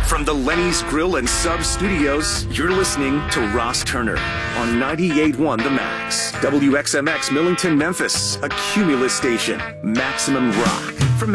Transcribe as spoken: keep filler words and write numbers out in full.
From the Lenny's Grill and Sub Studios, you're listening to Ross Turner on ninety-eight point one The Max. W X M X Millington, Memphis, a Cumulus station. Maximum Rock.